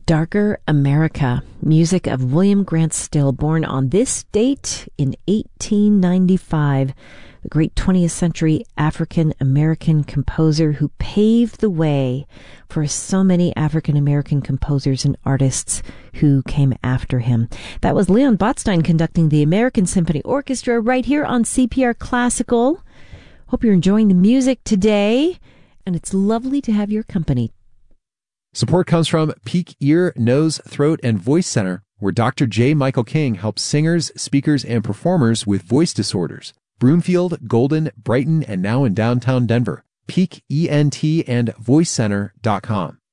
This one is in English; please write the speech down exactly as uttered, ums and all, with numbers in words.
Darker America, music of William Grant Still, born on this date in eighteen ninety-five, the great twentieth century African-American composer who paved the way for so many African-American composers and artists who came after him. That was Leon Botstein conducting the American Symphony Orchestra right here on C P R Classical. Hope you're enjoying the music today, and it's lovely to have your company. Support comes from Peak Ear, Nose, Throat, and Voice Center, where Doctor J. Michael King helps singers, speakers, and performers with voice disorders. Broomfield, Golden, Brighton, and now in downtown Denver. Peak E N T and voice center dot com.